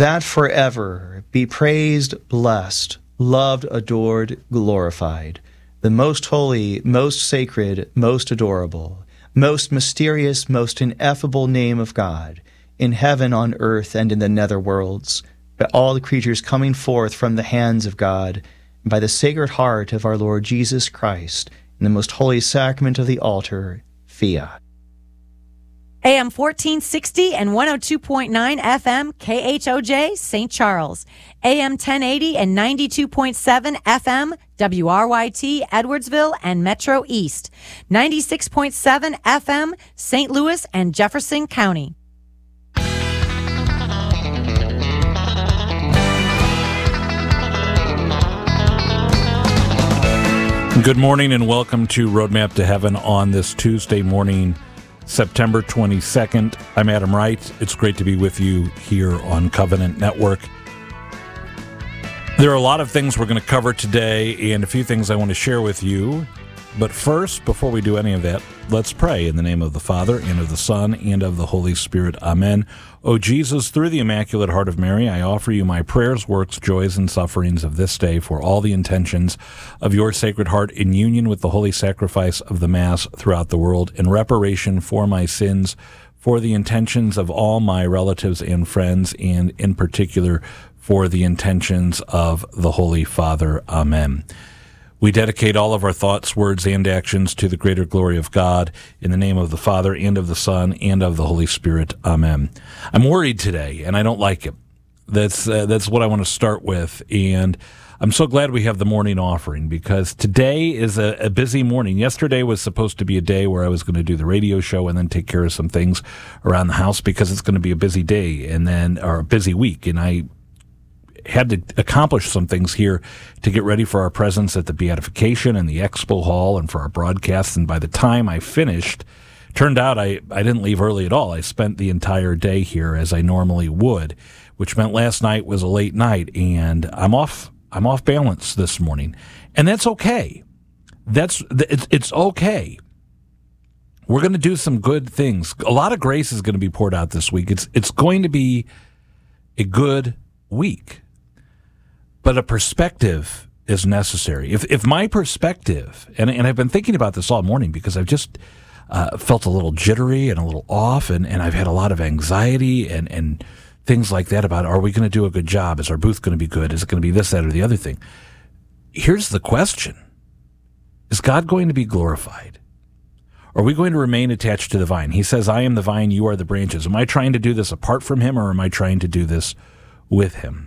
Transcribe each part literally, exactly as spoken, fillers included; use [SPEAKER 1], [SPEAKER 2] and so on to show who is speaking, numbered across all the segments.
[SPEAKER 1] that forever be praised, blessed, loved, adored, glorified, the most holy, most sacred, most adorable, most mysterious, most ineffable name of God, in heaven, on earth, and in the nether worlds, by all the creatures coming forth from the hands of God, and by the sacred heart of our Lord Jesus Christ, in the most holy sacrament of the altar, fiat.
[SPEAKER 2] A M fourteen sixty and one oh two point nine F M K H O J Saint Charles. A M ten eighty and ninety-two point seven F M W R Y T Edwardsville and Metro East. ninety-six point seven F M Saint Louis and Jefferson County.
[SPEAKER 3] Good morning and welcome to Roadmap to Heaven on this Tuesday morning, September twenty-second. I'm Adam Wright. It's great to be with you here on Covenant Network. There are a lot of things we're going to cover today and a few things I want to share with you. But first, before we do any of that, let's pray in the name of the Father, and of the Son, and of the Holy Spirit. Amen. O Jesus, through the Immaculate Heart of Mary, I offer you my prayers, works, joys, and sufferings of this day for all the intentions of your Sacred Heart in union with the holy sacrifice of the Mass throughout the world, in reparation for my sins, for the intentions of all my relatives and friends, and in particular for the intentions of the Holy Father. Amen. We dedicate all of our thoughts, words, and actions to the greater glory of God, in the name of the Father, and of the Son, and of the Holy Spirit. Amen. I'm worried today, and I don't like it. That's uh, that's what I want to start with, and I'm so glad we have the morning offering, because today is a, a busy morning. Yesterday was supposed to be a day where I was going to do the radio show and then take care of some things around the house, because it's going to be a busy day, and then or a busy week, and I had to accomplish some things here to get ready for our presence at the Beatification and the Expo Hall and for our broadcast. And by the time I finished, turned out I, I didn't leave early at all. I spent the entire day here as I normally would, which meant last night was a late night, and I'm off I'm off balance this morning. And that's okay. That's it's, it's okay. We're going to do some good things. A lot of grace is going to be poured out this week. It's it's going to be a good week. But a perspective is necessary. If if my perspective, and, and I've been thinking about this all morning, because I've just uh, felt a little jittery and a little off, and, and I've had a lot of anxiety and, and things like that about, are we going to do a good job? Is our booth going to be good? Is it going to be this, that, or the other thing? Here's the question. Is God going to be glorified? Are we going to remain attached to the vine? He says, I am the vine, you are the branches. Am I trying to do this apart from him, or am I trying to do this with him?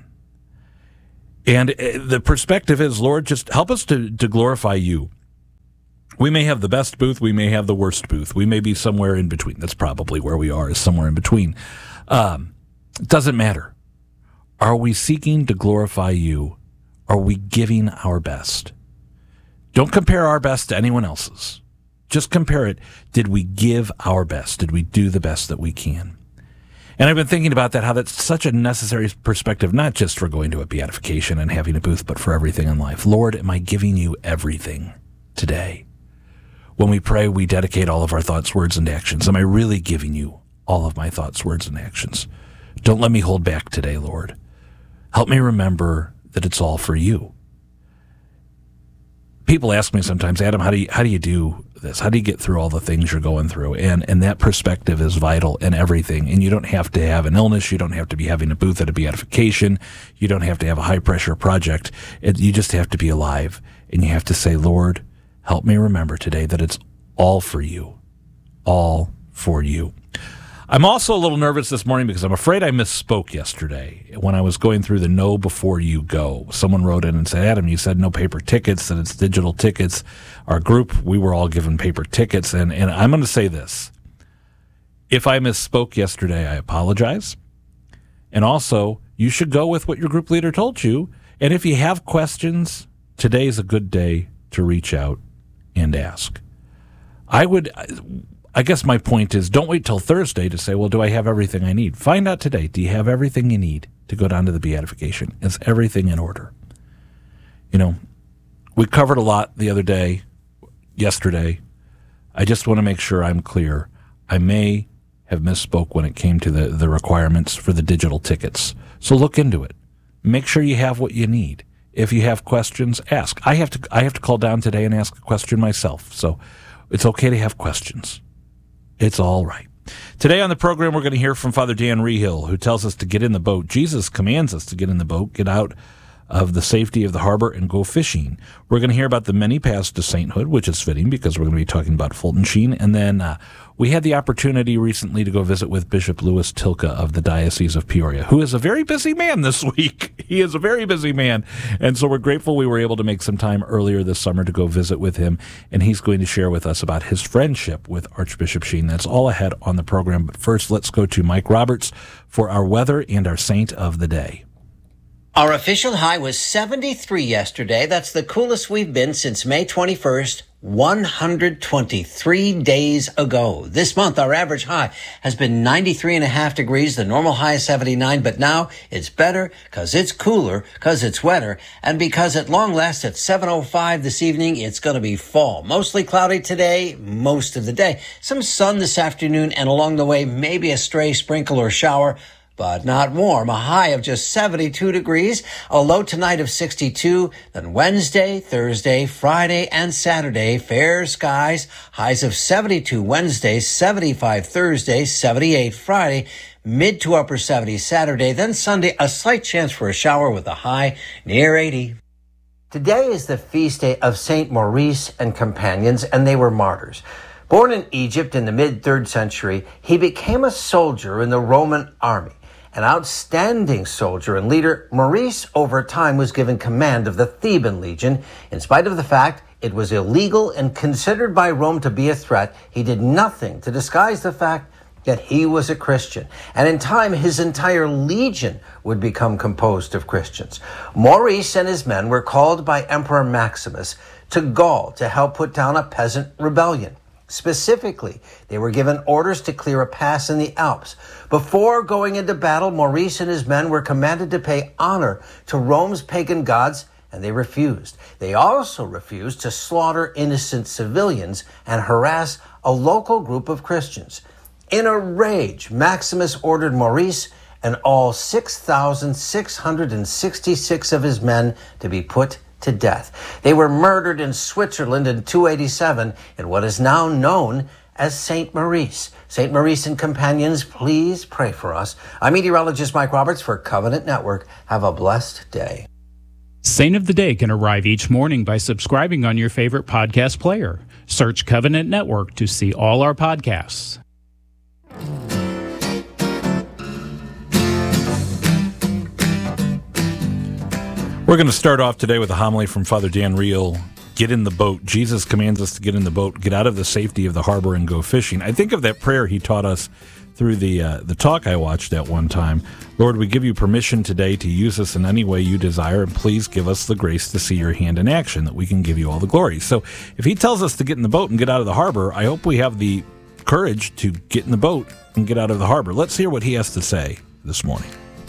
[SPEAKER 3] And the perspective is, Lord, just help us to, to glorify you. We may have the best booth. We may have the worst booth. We may be somewhere in between. That's probably where we are, is somewhere in between. Um, it doesn't matter. Are we seeking to glorify you? Are we giving our best? Don't compare our best to anyone else's. Just compare it. Did we give our best? Did we do the best that we can? And I've been thinking about that, how that's such a necessary perspective, not just for going to a beatification and having a booth, but for everything in life. Lord, am I giving you everything today? When we pray, we dedicate all of our thoughts, words, and actions. Am I really giving you all of my thoughts, words, and actions? Don't let me hold back today, Lord. Help me remember that it's all for you. People ask me sometimes, Adam, how do you, how do you do this? How do you get through all the things you're going through? And and that perspective is vital in everything. And you don't have to have an illness. You don't have to be having a booth at a beatification. You don't have to have a high-pressure project. It, you just have to be alive. And you have to say, Lord, help me remember today that it's all for you. All for you. I'm also a little nervous this morning because I'm afraid I misspoke yesterday when I was going through the Know Before You Go. Someone wrote in and said, Adam, you said no paper tickets, that it's digital tickets. Our group, we were all given paper tickets. And, and I'm going to say this. If I misspoke yesterday, I apologize. And also, you should go with what your group leader told you. And if you have questions, today's a good day to reach out and ask. I would... I guess my point is, don't wait till Thursday to say, well, do I have everything I need? Find out today. Do you have everything you need to go down to the beatification? Is everything in order? You know, we covered a lot the other day, yesterday. I just want to make sure I'm clear. I may have misspoke when it came to the, the requirements for the digital tickets. So look into it. Make sure you have what you need. If you have questions, ask. I have to I have to call down today and ask a question myself. So it's okay to have questions. It's all right. Today on the program, we're going to hear from Father Dan Rehill, who tells us to get in the boat. Jesus commands us to get in the boat, get out of the safety of the harbor, and go fishing. We're going to hear about the many paths to sainthood, which is fitting because we're going to be talking about Fulton Sheen. And then uh, we had the opportunity recently to go visit with Bishop Louis Tilka of the Diocese of Peoria, who is a very busy man this week. He is a very busy man. And so we're grateful we were able to make some time earlier this summer to go visit with him. And he's going to share with us about his friendship with Archbishop Sheen. That's all ahead on the program. But first, let's go to Mike Roberts for our weather and our saint of the day.
[SPEAKER 4] Our official high was seventy-three yesterday. That's the coolest we've been since May twenty-first, one hundred twenty-three days ago. This month, our average high has been ninety-three and a half degrees. The normal high is seventy-nine, but now it's better because it's cooler, because it's wetter, and because at long last at seven oh five this evening, it's going to be fall. Mostly cloudy today, most of the day. Some sun this afternoon, and along the way, maybe a stray sprinkle or shower, but not warm. A high of just seventy-two degrees, a low tonight of sixty-two. Then Wednesday, Thursday, Friday, and Saturday, fair skies, highs of seventy-two Wednesday, seventy-five Thursday, seventy-eight Friday, mid to upper seventies Saturday. Then Sunday, a slight chance for a shower with a high near eighty. Today is the feast day of Saint Maurice and companions, and they were martyrs. Born in Egypt in the mid-third century, he became a soldier in the Roman army. An outstanding soldier and leader, Maurice over time was given command of the Theban Legion. In spite of the fact it was illegal and considered by Rome to be a threat, he did nothing to disguise the fact that he was a Christian. And in time, his entire legion would become composed of Christians. Maurice and his men were called by Emperor Maximus to Gaul to help put down a peasant rebellion. Specifically, they were given orders to clear a pass in the Alps. Before going into battle, Maurice and his men were commanded to pay honor to Rome's pagan gods, and they refused. They also refused to slaughter innocent civilians and harass a local group of Christians. In a rage, Maximus ordered Maurice and all six thousand six hundred sixty-six of his men to be put to death. They were murdered in Switzerland in two eighty-seven in what is now known as Saint Maurice. Saint Maurice and companions, please pray for us. I'm meteorologist Mike Roberts for Covenant Network. Have a blessed day.
[SPEAKER 5] Saint of the Day can arrive each morning by subscribing on your favorite podcast player. Search Covenant Network to see all our podcasts.
[SPEAKER 3] We're going to start off today with a homily from Father Dan Rehill. Get in the boat. Jesus commands us to get in the boat, get out of the safety of the harbor, and go fishing. I think of that prayer he taught us through the uh, the talk I watched at one time. Lord, we give you permission today to use us in any way you desire, and please give us the grace to see your hand in action, that we can give you all the glory. So if he tells us to get in the boat and get out of the harbor, I hope we have the courage to get in the boat and get out of the harbor. Let's hear what he has to say this morning.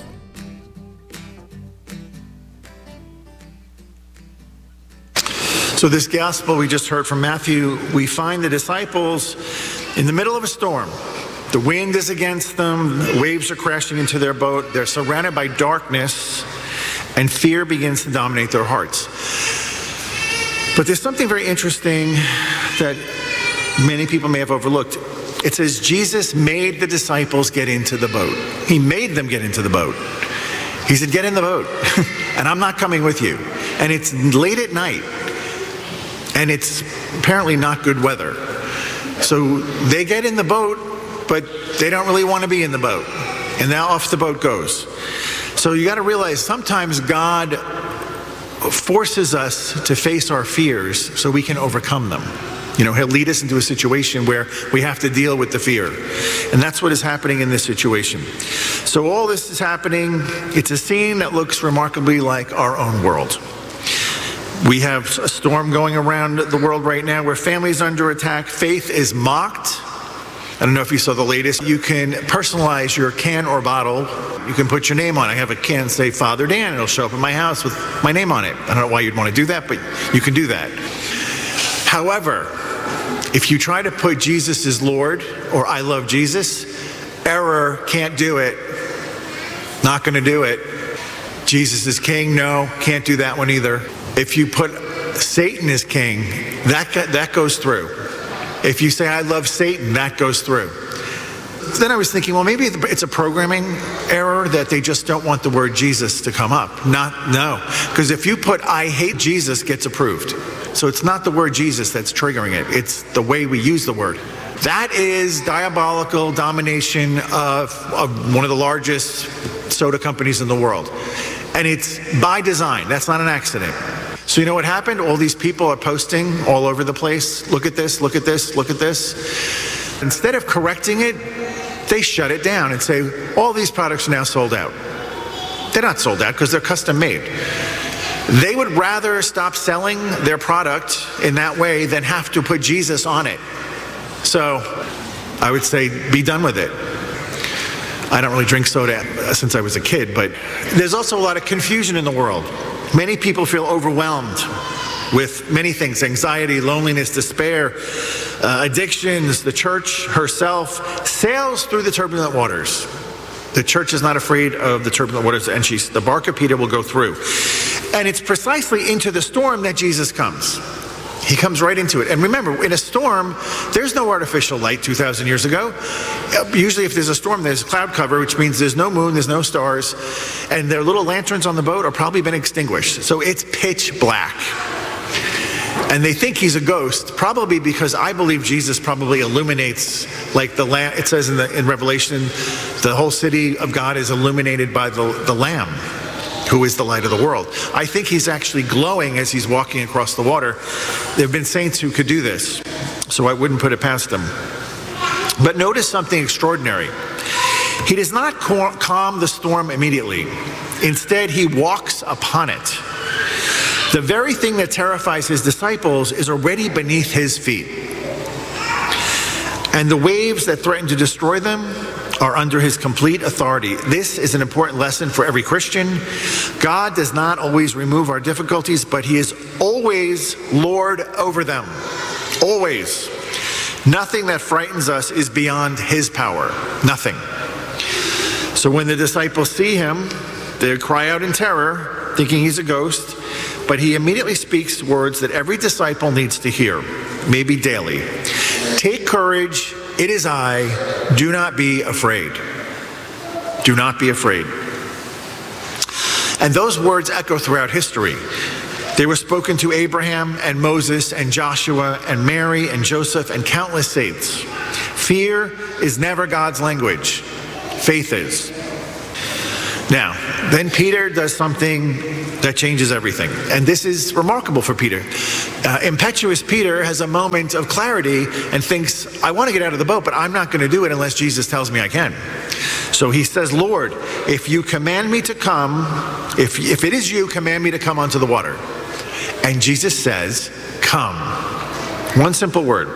[SPEAKER 6] So this gospel we just heard from Matthew, we find the disciples in the middle of a storm. The wind is against them, the waves are crashing into their boat, they're surrounded by darkness, and fear begins to dominate their hearts. But there's something very interesting that many people may have overlooked. It says Jesus made the disciples get into the boat. He made them get into the boat. He said, get in the boat, and I'm not coming with you. And it's late at night. And it's apparently not good weather. So they get in the boat, but they don't really want to be in the boat. And now off the boat goes. So you got to realize sometimes God forces us to face our fears so we can overcome them. You know, he'll lead us into a situation where we have to deal with the fear. And that's what is happening in this situation. So all this is happening. It's a scene that looks remarkably like our own world. We have a storm going around the world right now where families are under attack. Faith is mocked. I don't know if you saw the latest. You can personalize your can or bottle. You can put your name on it. I have a can say Father Dan. It'll show up in my house with my name on it. I don't know why you'd want to do that, but you can do that. However, If you try to put Jesus as Lord or I love Jesus, error, can't do it. Not going to do it. Jesus is king, no, can't do that one either. If you put Satan as king, that, that goes through. If you say I love Satan, that goes through. Then I was thinking, well, maybe it's a programming error that they just don't want the word Jesus to come up. Not, no. Because if you put I hate Jesus, gets approved. So it's not the word Jesus that's triggering it. It's the way we use the word. That is diabolical domination of, of one of the largest soda companies in the world. And it's by design. That's not an accident. So you know what happened? All these people are posting all over the place. Look at this, look at this, look at this. Instead of correcting it, they shut it down and say, all these products are now sold out. They're not sold out because they're custom made. They would rather stop selling their product in that way than have to put Jesus on it. So I would say be done with it. I don't really drink soda since I was a kid, but there's also a lot of confusion in the world. Many people feel overwhelmed with many things: anxiety, loneliness, despair, uh, addictions. The church herself sails through the turbulent waters. The church is not afraid of the turbulent waters, and she's, the bark of Peter will go through. And it's precisely into the storm that Jesus comes. He comes right into it. And remember, in a storm, there's no artificial light two thousand years ago. Usually if there's a storm, there's cloud cover, which means there's no moon, there's no stars, and their little lanterns on the boat are probably been extinguished. So it's pitch black. And they think he's a ghost, probably because I believe Jesus probably illuminates, like the lamb. It says in, the, in Revelation, the whole city of God is illuminated by the, the Lamb, who is the light of the world. I think he's actually glowing as he's walking across the water. There have been saints who could do this, so I wouldn't put it past them. But notice something extraordinary. He does not calm the storm immediately. Instead, he walks upon it. The very thing that terrifies his disciples is already beneath his feet. And the waves that threaten to destroy them are under his complete authority. This is an important lesson for every Christian. God does not always remove our difficulties, but he is always Lord over them. Always. Nothing that frightens us is beyond his power. Nothing. So when the disciples see him, they cry out in terror, thinking he's a ghost. But he immediately speaks words that every disciple needs to hear, maybe daily. Take courage, it is I, do not be afraid. Do not be afraid. And those words echo throughout history. They were spoken to Abraham and Moses and Joshua and Mary and Joseph and countless saints. Fear is never God's language. Faith is. Now, then Peter does something that changes everything. And this is remarkable for Peter. Uh, impetuous Peter has a moment of clarity and thinks, I want to get out of the boat, but I'm not going to do it unless Jesus tells me I can. So he says, Lord, if you command me to come, if, if it is you, command me to come onto the water. And Jesus says, come. One simple word.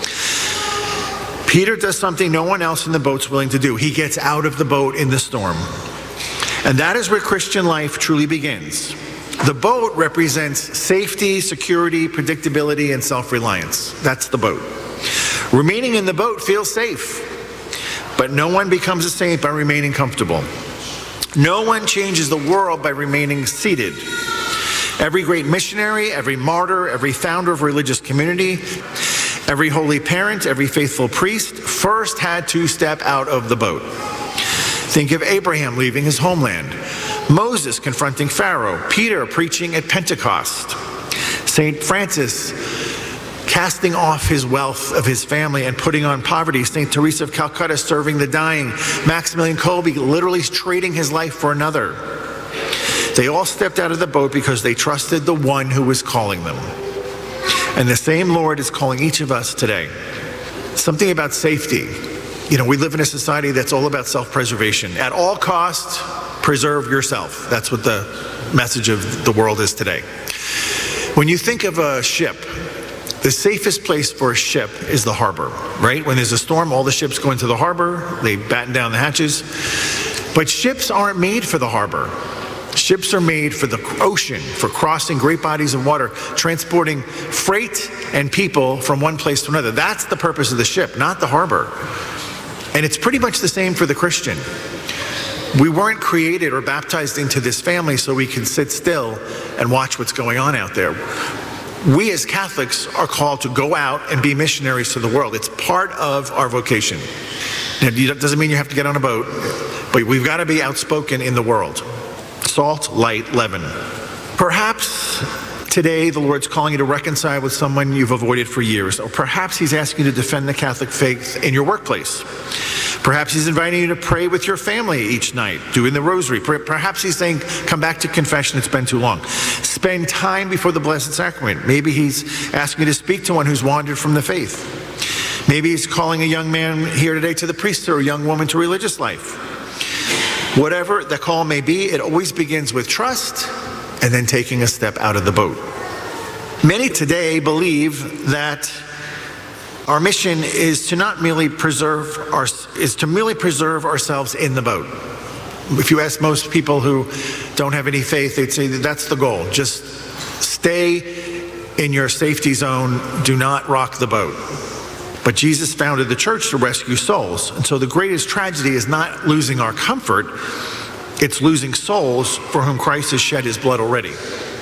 [SPEAKER 6] Peter does something no one else in the boat's willing to do. He gets out of the boat in the storm. And that is where Christian life truly begins. The boat represents safety, security, predictability, and self-reliance. That's the boat. Remaining in the boat feels safe, but no one becomes a saint by remaining comfortable. No one changes the world by remaining seated. Every great missionary, every martyr, every founder of a religious community, every holy parent, every faithful priest first had to step out of the boat. Think of Abraham leaving his homeland, Moses confronting Pharaoh, Peter preaching at Pentecost, Saint Francis casting off his wealth of his family and putting on poverty, Saint Teresa of Calcutta serving the dying, Maximilian Kolbe literally trading his life for another. They all stepped out of the boat because they trusted the one who was calling them. And the same Lord is calling each of us today. Something about safety. You know, we live in a society that's all about self-preservation. At all costs, preserve yourself. That's what the message of the world is today. When you think of a ship, the safest place for a ship is the harbor, right? When there's a storm, all the ships go into the harbor. They batten down the hatches. But ships aren't made for the harbor. Ships are made for the ocean, for crossing great bodies of water, transporting freight and people from one place to another. That's the purpose of the ship, not the harbor. And it's pretty much the same for the Christian. We weren't created or baptized into this family so we can sit still and watch what's going on out there. We as Catholics are called to go out and be missionaries to the world. It's part of our vocation. It doesn't mean you have to get on a boat, but we've got to be outspoken in the world. Salt, light, leaven. Perhaps today the Lord's calling you to reconcile with someone you've avoided for years, or perhaps He's asking you to defend the Catholic faith in your workplace. Perhaps He's inviting you to pray with your family each night, doing the rosary. Perhaps He's saying, come back to confession, it's been too long. Spend time before the Blessed Sacrament. Maybe He's asking you to speak to one who's wandered from the faith. Maybe He's calling a young man here today to the priesthood or a young woman to religious life. Whatever the call may be, it always begins with trust and then taking a step out of the boat. Many today believe that our mission is to not merely preserve our, is to merely preserve ourselves in the boat. If you ask most people who don't have any faith, they'd say that that's the goal. Just stay in your safety zone. Do not rock the boat. But Jesus founded the church to rescue souls. And so the greatest tragedy is not losing our comfort, it's losing souls for whom Christ has shed His blood already.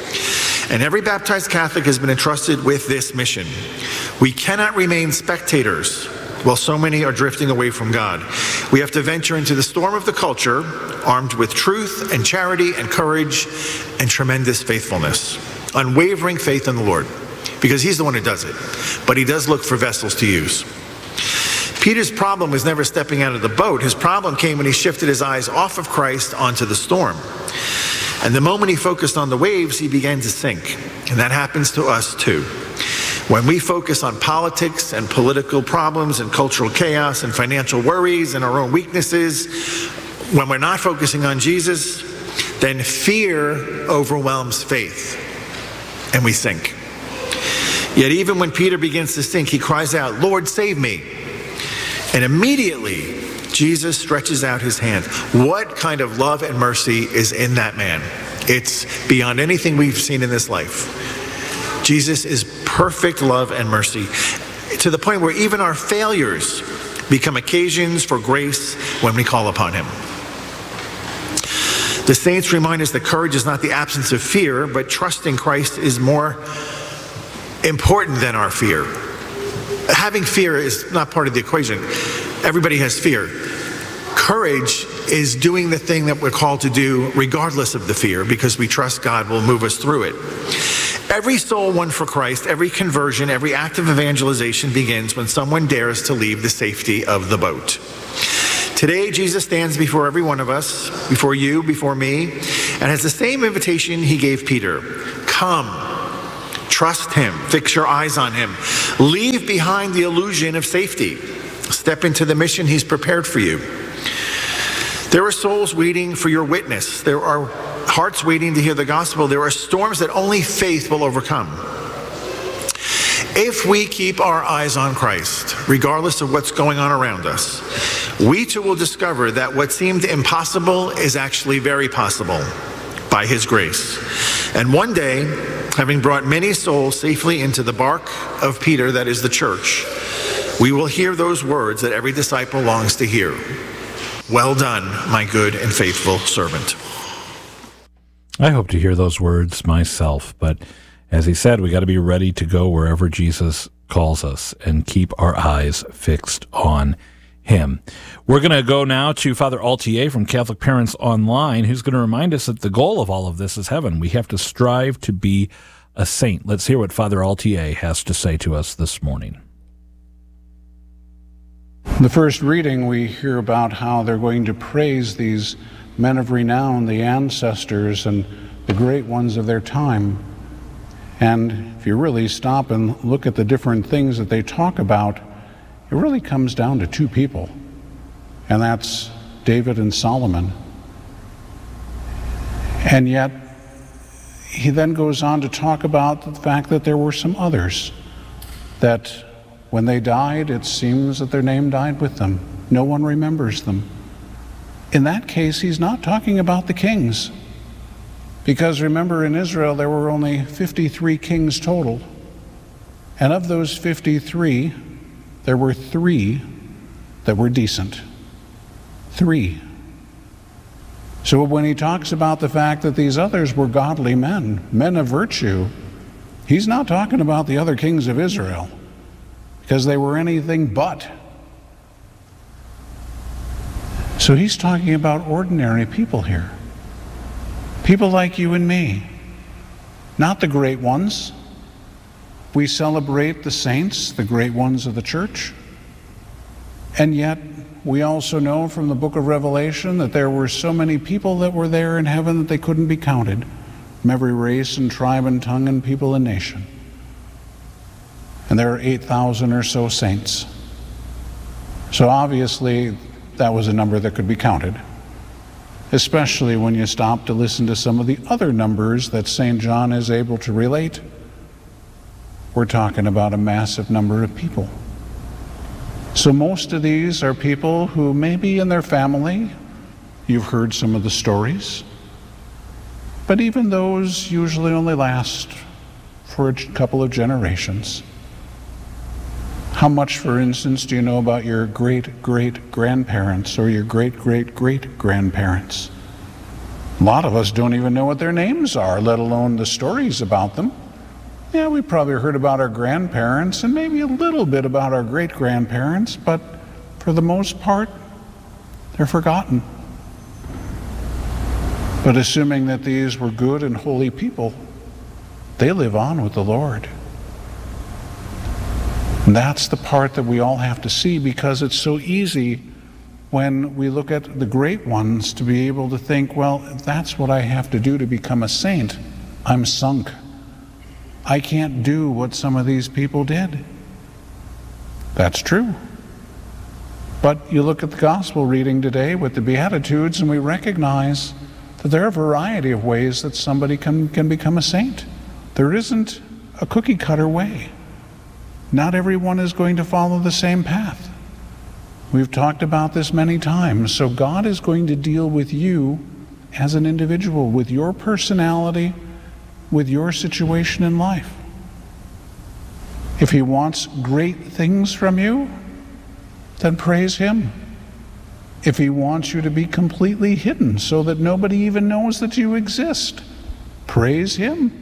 [SPEAKER 6] And every baptized Catholic has been entrusted with this mission. We cannot remain spectators while so many are drifting away from God. We have to venture into the storm of the culture, armed with truth and charity and courage and tremendous faithfulness. Unwavering faith in the Lord, because He's the one who does it. But He does look for vessels to use. Peter's problem was never stepping out of the boat. His problem came when he shifted his eyes off of Christ onto the storm. And the moment he focused on the waves, he began to sink. And that happens to us too. When we focus on politics and political problems and cultural chaos and financial worries and our own weaknesses, when we're not focusing on Jesus, then fear overwhelms faith and we sink. Yet even when Peter begins to sink, he cries out, "Lord, save me." And immediately, Jesus stretches out His hand. What kind of love and mercy is in that man? It's beyond anything we've seen in this life. Jesus is perfect love and mercy, to the point where even our failures become occasions for grace when we call upon Him. The saints remind us that courage is not the absence of fear, but trusting Christ is more important than our fear. Having fear is not part of the equation. Everybody has fear. Courage is doing the thing that we're called to do regardless of the fear, because we trust God will move us through it. Every soul won for Christ, every conversion, every act of evangelization begins when someone dares to leave the safety of the boat. Today, Jesus stands before every one of us, before you, before me, and has the same invitation He gave Peter. Come. Trust Him. Fix your eyes on Him. Leave behind the illusion of safety. Step into the mission He's prepared for you. There are souls waiting for your witness. There are hearts waiting to hear the gospel. There are storms that only faith will overcome. If we keep our eyes on Christ, regardless of what's going on around us, we too will discover that what seemed impossible is actually very possible by His grace. And one day, having brought many souls safely into the bark of Peter, that is the church, we will hear those words that every disciple longs to hear. Well done, my good and faithful servant.
[SPEAKER 3] I hope to hear those words myself, but as he said, we got to be ready to go wherever Jesus calls us and keep our eyes fixed on Him. We're going to go now to Father Altier from Catholic Parents Online, who's going to remind us that the goal of all of this is heaven. We have to strive to be a saint. Let's hear what Father Altier has to say to us this morning.
[SPEAKER 7] In the first reading, we hear about how they're going to praise these men of renown, the ancestors and the great ones of their time. And if you really stop and look at the different things that they talk about, it really comes down to two people, and that's David and Solomon. And yet, he then goes on to talk about the fact that there were some others that when they died, it seems that their name died with them. No one remembers them. In that case, he's not talking about the kings. Because remember, in Israel there were only fifty-three kings total. And of those fifty-three, there were three that were decent. Three. So when he talks about the fact that these others were godly men, men of virtue, he's not talking about the other kings of Israel, because they were anything but. So he's talking about ordinary people here. People like you and me, not the great ones. We celebrate the saints, the great ones of the church, and yet we also know from the book of Revelation that there were so many people that were there in heaven that they couldn't be counted, from every race and tribe and tongue and people and nation. And there are eight thousand or so saints. So obviously that was a number that could be counted, especially when you stop to listen to some of the other numbers that Saint John is able to relate. We're talking about a massive number of people. So most of these are people who maybe in their family, you've heard some of the stories, but even those usually only last for a couple of generations. How much, for instance, do you know about your great-great-grandparents or your great-great-great-grandparents? A lot of us don't even know what their names are, let alone the stories about them. Yeah, we probably heard about our grandparents and maybe a little bit about our great-grandparents, but for the most part, they're forgotten. But assuming that these were good and holy people, they live on with the Lord. And that's the part that we all have to see, because it's so easy when we look at the great ones to be able to think, well, if that's what I have to do to become a saint, I'm sunk. I can't do what some of these people did. That's true. But you look at the gospel reading today with the Beatitudes, and we recognize that there are a variety of ways that somebody can, can become a saint. There isn't a cookie cutter way. Not everyone is going to follow the same path. We've talked about this many times. So God is going to deal with you as an individual, with your personality, with your situation in life. If he wants great things from you, then praise him. If he wants you to be completely hidden so that nobody even knows that you exist, praise him.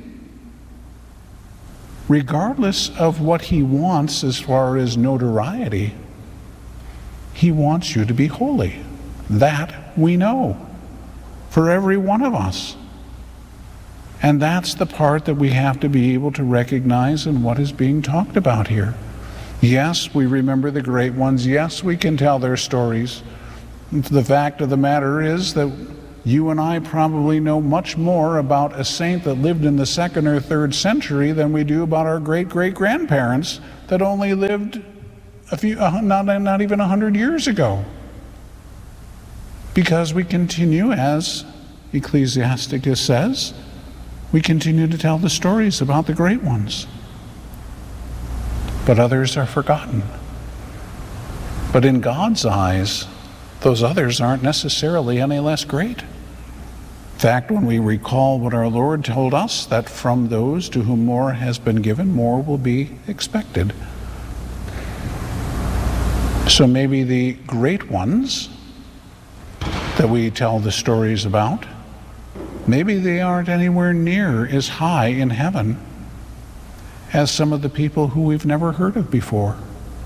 [SPEAKER 7] Regardless of what he wants as far as notoriety, he wants you to be holy. That we know for every one of us. And that's the part that we have to be able to recognize in what is being talked about here. Yes, we remember the great ones. Yes, we can tell their stories. The fact of the matter is that you and I probably know much more about a saint that lived in the second or third century than we do about our great-great-grandparents that only lived a few, uh, not, not even a hundred years ago. Because we continue, as Ecclesiasticus says, we continue to tell the stories about the great ones. But others are forgotten. But in God's eyes, those others aren't necessarily any less great. In fact, when we recall what our Lord told us, that from those to whom more has been given, more will be expected. So maybe the great ones that we tell the stories about, maybe they aren't anywhere near as high in heaven as some of the people who we've never heard of before.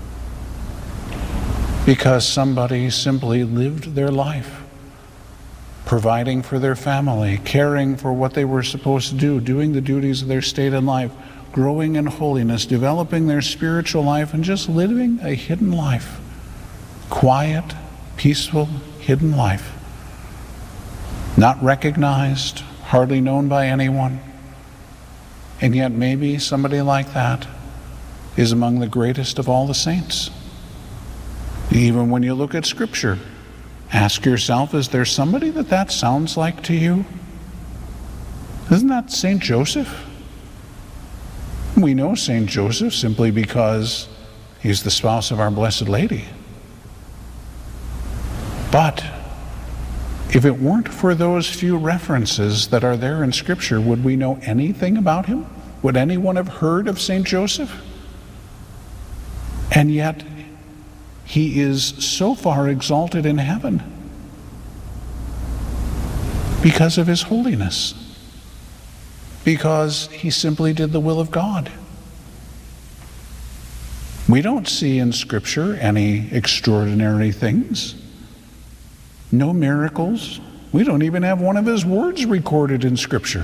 [SPEAKER 7] Because somebody simply lived their life, providing for their family, caring for what they were supposed to do, doing the duties of their state in life, growing in holiness, developing their spiritual life, and just living a hidden life. Quiet, peaceful, hidden life. Not recognized, hardly known by anyone. And yet maybe somebody like that is among the greatest of all the saints. Even when you look at Scripture, ask yourself, is there somebody that that sounds like to you? Isn't that Saint Joseph? We know Saint Joseph simply because he's the spouse of our Blessed Lady. But If it weren't for those few references that are there in Scripture, would we know anything about him? Would anyone have heard of Saint Joseph? And yet, he is so far exalted in heaven because of his holiness, because he simply did the will of God. We don't see in Scripture any extraordinary things, no miracles. We don't even have one of his words recorded in Scripture.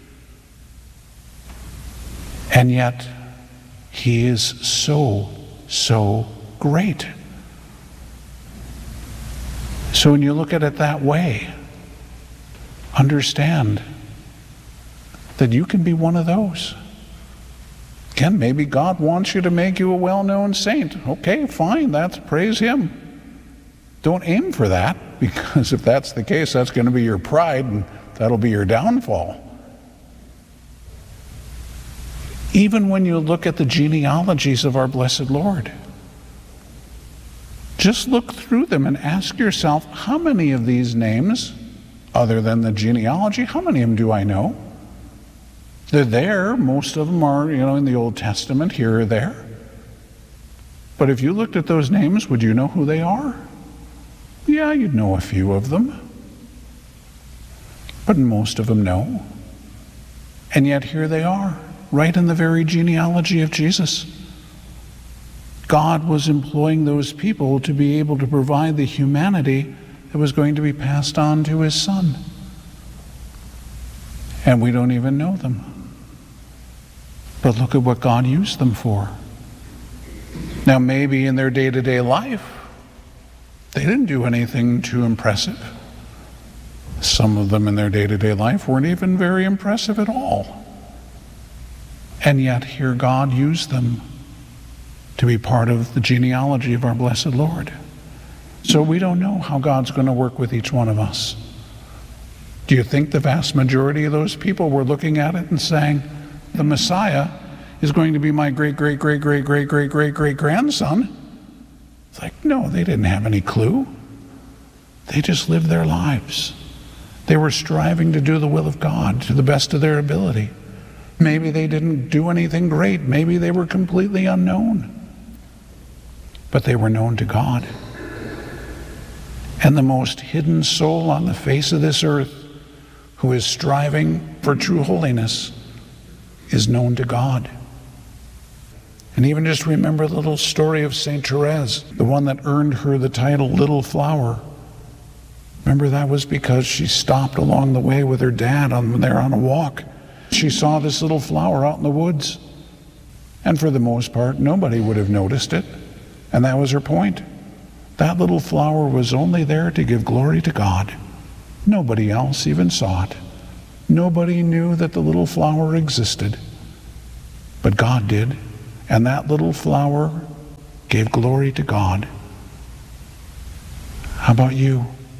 [SPEAKER 7] And yet, he is so, so great. So when you look at it that way, understand that you can be one of those. Again, maybe God wants you to make you a well-known saint. Okay, fine, that's praise him. Don't aim for that, because if that's the case, that's going to be your pride, and that'll be your downfall. Even when you look at the genealogies of our blessed Lord, just look through them and ask yourself, how many of these names, other than the genealogy, how many of them do I know? They're there. Most of them are, you know, in the Old Testament, here or there. But if you looked at those names, would you know who they are? Yeah, you'd know a few of them. But most of them no. And yet here they are, right in the very genealogy of Jesus. God was employing those people to be able to provide the humanity that was going to be passed on to his Son. And we don't even know them. But look at what God used them for. Now, maybe in their day-to-day life, they didn't do anything too impressive. Some of them in their day-to-day life weren't even very impressive at all. And yet here God used them to be part of the genealogy of our blessed Lord. So we don't know how God's going to work with each one of us. Do you think the vast majority of those people were looking at it and saying, the Messiah is going to be my great, great, great, great, great, great, great, great grandson? It's like, no, they didn't have any clue. They just lived their lives. They were striving to do the will of God to the best of their ability. Maybe they didn't do anything great. Maybe they were completely unknown. But they were known to God. And the most hidden soul on the face of this earth, who is striving for true holiness, is known to God. And even just remember the little story of Saint Therese, the one that earned her the title Little Flower. Remember, that was because she stopped along the way with her dad on, when they were on a walk. She saw this little flower out in the woods. And for the most part, nobody would have noticed it. And that was her point. That little flower was only there to give glory to God. Nobody else even saw it. Nobody knew that the little flower existed. But God did. And that little flower gave glory to God. How about you?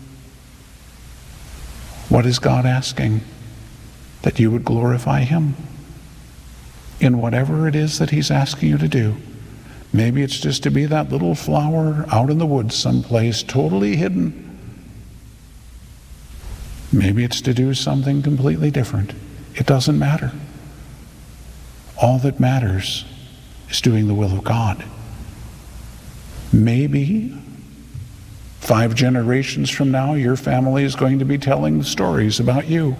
[SPEAKER 7] What is God asking? That you would glorify him in whatever it is that he's asking you to do. Maybe it's just to be that little flower out in the woods someplace, totally hidden. Maybe it's to do something completely different. It doesn't matter. All that matters is doing the will of God. Maybe five generations from now, your family is going to be telling the stories about you.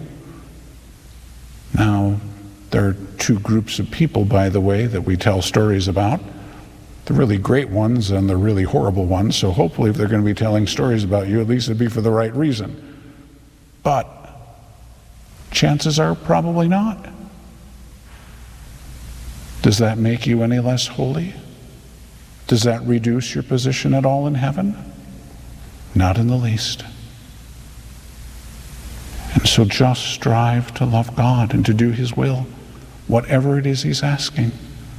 [SPEAKER 7] Now, there are two groups of people, by the way, that we tell stories about. The really great ones and the really horrible ones. So hopefully if they're going to be telling stories about you, at least it'd be for the right reason. But chances are probably not. Does that make you any less holy? Does that reduce your position at all in heaven? Not in the least. And so just strive to love God and to do his will, whatever it is he's asking.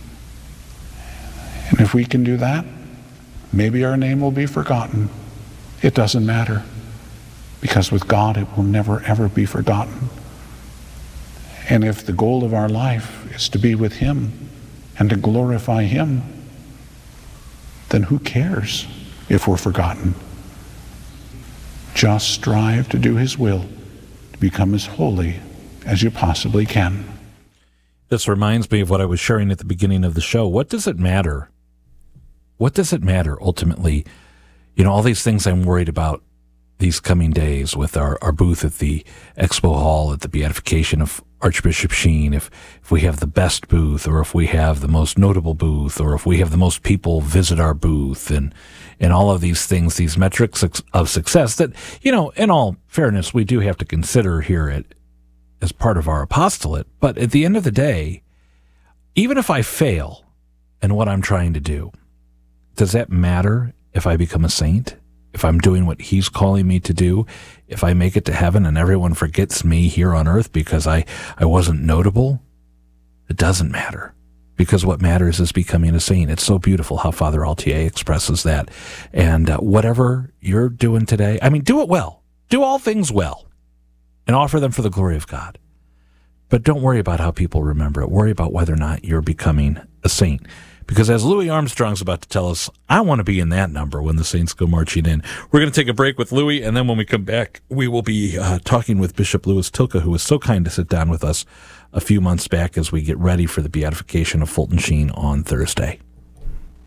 [SPEAKER 7] And if we can do that, maybe our name will be forgotten. It doesn't matter, because with God it will never ever be forgotten. And if the goal of our life is to be with him and to glorify him, then who cares if we're forgotten? Just strive to do his will, to become as holy as you possibly can.
[SPEAKER 3] This reminds me of what I was sharing at the beginning of the show. What does it matter? What does it matter ultimately? You know, all these things I'm worried about these coming days with our, our booth at the Expo Hall at the beatification of Archbishop Sheen, if, if we have the best booth, or if we have the most notable booth, or if we have the most people visit our booth, and, and all of these things, these metrics of success that, you know, in all fairness, we do have to consider here at, as part of our apostolate. But at the end of the day, even if I fail in what I'm trying to do, does that matter if I become a saint? If I'm doing what he's calling me to do? If I make it to heaven and everyone forgets me here on earth because I, I wasn't notable? It doesn't matter, because what matters is becoming a saint. It's so beautiful how Father Altier expresses that. And uh, whatever you're doing today, I mean, do it well. Do all things well and offer them for the glory of God. But don't worry about how people remember it. Worry about whether or not you're becoming a saint. Because as Louis Armstrong's about to tell us, I want to be in that number when the saints go marching in. We're going to take a break with Louis, and then when we come back, we will be uh, talking with Bishop Louis Tilka, who was so kind to sit down with us a few months back as we get ready for the beatification of Fulton Sheen on Thursday.